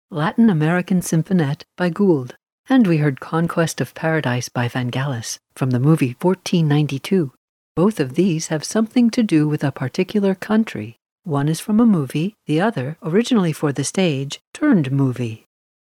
Latin American Symphonette by Gould. And we heard Conquest of Paradise by Vangelis from the movie 1492. Both of these have something to do with a particular country. One is from a movie, the other, originally for the stage, turned movie.